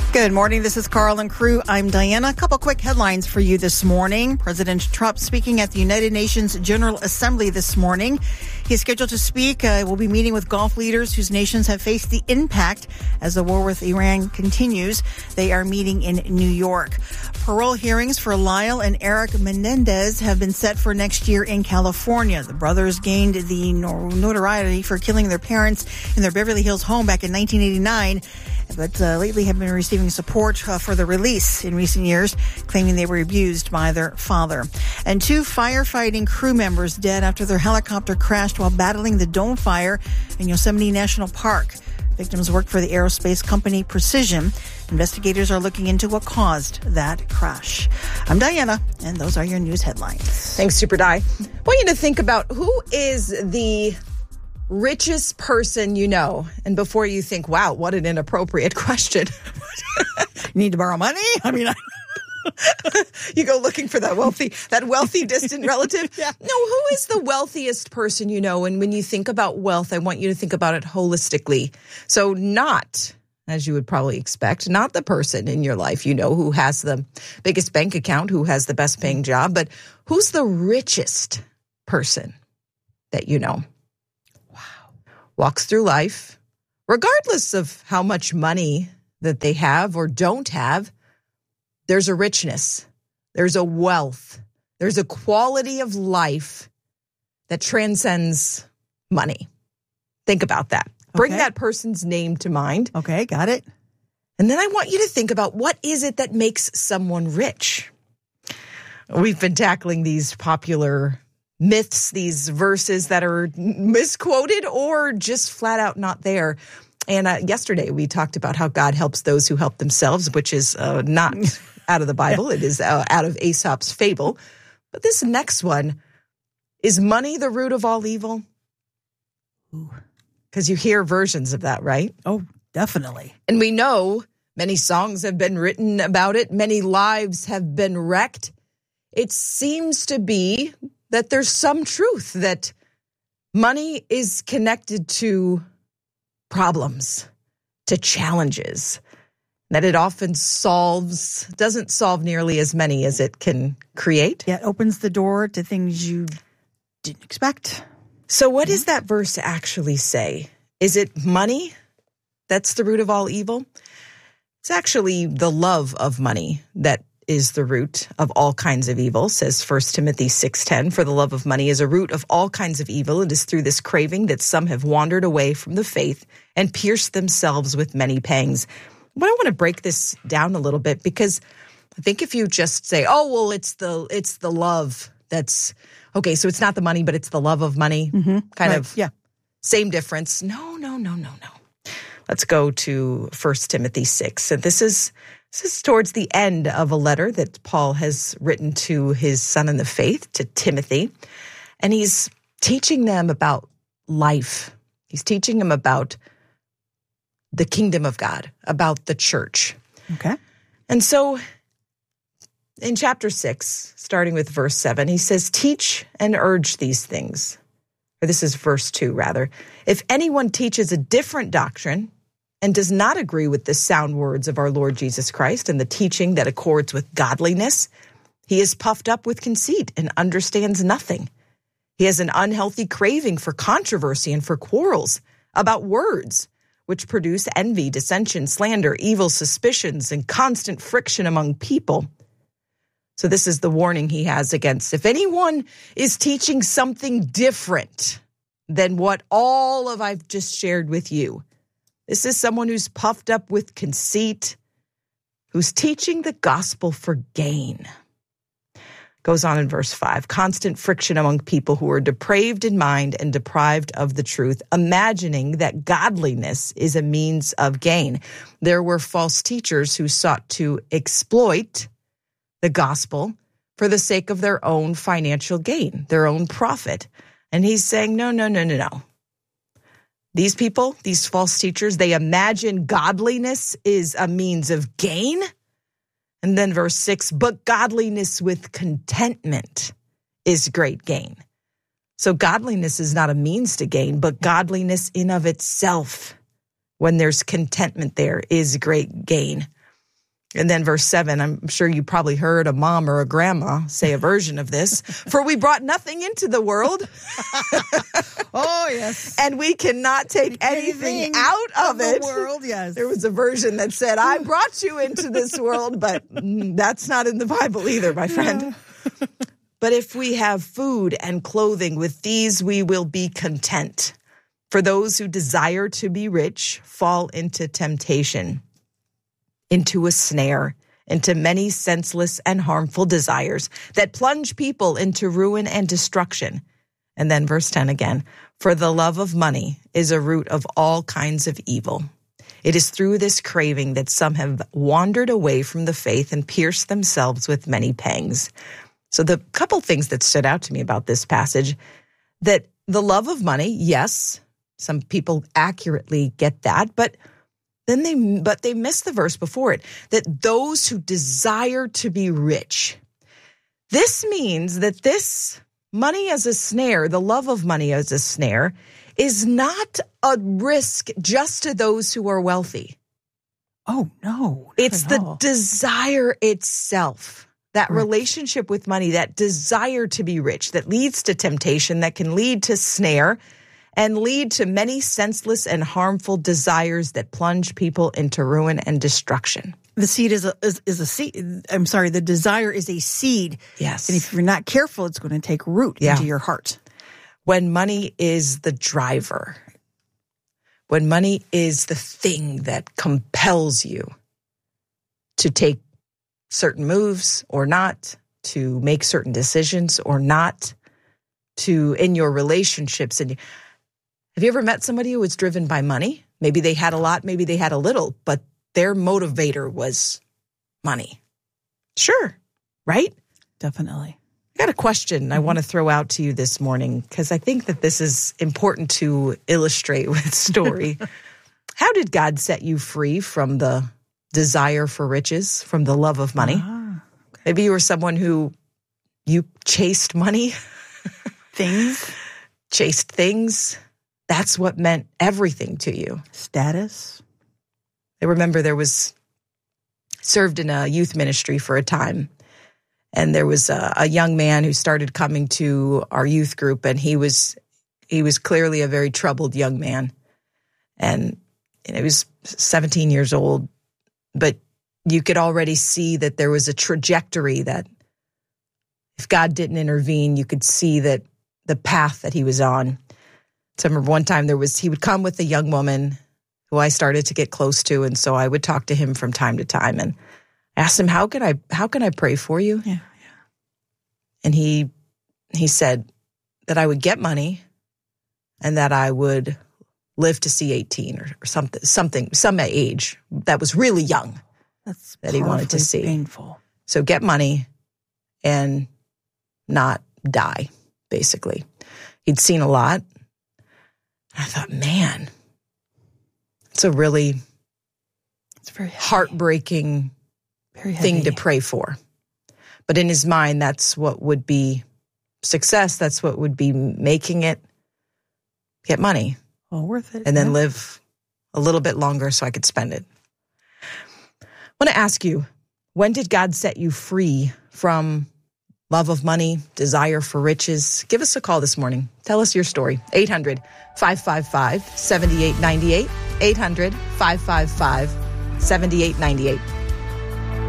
Good morning. This is Carl and crew. I'm Diana. A couple quick headlines for you this morning. President Trump speaking at the United Nations General Assembly this morning. He's scheduled to speak. Will be meeting with Gulf leaders whose nations have faced the impact as the war with Iran continues. They are meeting in New York. Parole hearings for Lyle and Eric Menendez have been set for next year in California. The brothers gained the notoriety for killing their parents in their Beverly Hills home back in 1989. But lately have been receiving support for the release in recent years, claiming they were abused by their father. And 2 firefighting crew members dead after their helicopter crashed while battling the dome fire in Yosemite National Park. Victims worked for the aerospace company Precision. Investigators are looking into what caused that crash. I'm Diana, and those are your news headlines. Thanks, Super Di. I want you to think about who is the richest person you know. And before you think, wow, what an inappropriate question. You need to borrow money? I mean, you go looking for that wealthy distant relative. Yeah. No, who is the wealthiest person you know? And when you think about wealth, I want you to think about it holistically. So not, as you would probably expect, not the person in your life you know who has the biggest bank account, who has the best paying job, but who's the richest person that you know? Walks through life, regardless of how much money that they have or don't have, there's a richness, there's a wealth, there's a quality of life that transcends money. Think about that. Bring that person's name to mind. Okay, got it. And then I want you to think about what is it that makes someone rich? We've been tackling these popular myths, these verses that are misquoted or just flat out not there. And yesterday we talked about how God helps those who help themselves, which is not out of the Bible. It is out of Aesop's fable. But this next one, is money the root of all evil? Because you hear versions of that, right? Oh, definitely. And we know many songs have been written about it. Many lives have been wrecked. It seems to be that there's some truth that money is connected to problems, to challenges, that it often doesn't solve nearly as many as it can create. Yeah, it opens the door to things you didn't expect. So what does that verse actually say? Is it money that's the root of all evil? It's actually the love of money that is the root of all kinds of evil, says 1 Timothy 6:10. For the love of money is a root of all kinds of evil. It is through this craving that some have wandered away from the faith and pierced themselves with many pangs. But I want to break this down a little bit, because I think if you just say, oh, well, it's the love that's, okay, so it's not the money, but it's the love of money, same difference. No. Let's go to 1 Timothy 6. And this is towards the end of a letter that Paul has written to his son in the faith, to Timothy. And he's teaching them about life. He's teaching them about the kingdom of God, about the church. Okay. And so in chapter 6, starting with verse 7, he says, teach and urge these things. Or this is verse 2, rather. If anyone teaches a different doctrine and does not agree with the sound words of our Lord Jesus Christ and the teaching that accords with godliness, he is puffed up with conceit and understands nothing. He has an unhealthy craving for controversy and for quarrels about words, which produce envy, dissension, slander, evil suspicions, and constant friction among people. So this is the warning he has against. If anyone is teaching something different than what all of I've just shared with you, this is someone who's puffed up with conceit, who's teaching the gospel for gain. Goes on in verse 5, constant friction among people who are depraved in mind and deprived of the truth, imagining that godliness is a means of gain. There were false teachers who sought to exploit the gospel for the sake of their own financial gain, their own profit. And he's saying, no. These people, these false teachers, they imagine godliness is a means of gain. And then verse 6, but godliness with contentment is great gain. So godliness is not a means to gain, but godliness in of itself, when there's contentment there, is great gain. And then verse 7, I'm sure you probably heard a mom or a grandma say a version of this. For we brought nothing into the world. Oh, yes. And we cannot take anything out of it. The world, yes. There was a version that said, I brought you into this world, but that's not in the Bible either, my friend. But if we have food and clothing, with these we will be content. For those who desire to be rich fall into temptation, into a snare, into many senseless and harmful desires that plunge people into ruin and destruction. And then verse 10 again, for the love of money is a root of all kinds of evil. It is through this craving that some have wandered away from the faith and pierced themselves with many pangs. So the couple things that stood out to me about this passage, that the love of money, yes, some people accurately get that, but they miss the verse before it, that those who desire to be rich. This means that this money as a snare, the love of money as a snare, is not a risk just to those who are wealthy. Oh, no. It's the desire itself, that relationship with money, that desire to be rich that leads to temptation, that can lead to snare, and lead to many senseless and harmful desires that plunge people into ruin and destruction. The seed is a seed. I'm sorry, the desire is a seed. Yes. And if you're not careful, it's going to take root into your heart. When money is the driver, when money is the thing that compels you to take certain moves or not, to make certain decisions or not, to in your relationships. And have you ever met somebody who was driven by money? Maybe they had a lot, maybe they had a little, but their motivator was money. Sure, right? Definitely. I got a question I want to throw out to you this morning because I think that this is important to illustrate with story. How did God set you free from the desire for riches, from the love of money? Okay. Maybe you were someone who you chased money. Chased things. That's what meant everything to you. Status. I remember served in a youth ministry for a time. And there was a young man who started coming to our youth group, and he was clearly a very troubled young man. And he was 17 years old, but you could already see that there was a trajectory that if God didn't intervene, you could see that the path that he was on. So I remember one time he would come with a young woman who I started to get close to, and so I would talk to him from time to time and asked him, how can I pray for you? Yeah. And he said that I would get money and that I would live to see 18 or some age that was really young. That's that he wanted to see. Painful. So get money and not die, basically. He'd seen a lot. I thought, man, it's a very heartbreaking thing to pray for. But in his mind, that's what would be success. That's what would be making it. Get money. Well, worth it. And then live a little bit longer so I could spend it. I want to ask you, when did God set you free from love of money, desire for riches? Give us a call this morning. Tell us your story. 800-555-7898. 800-555-7898.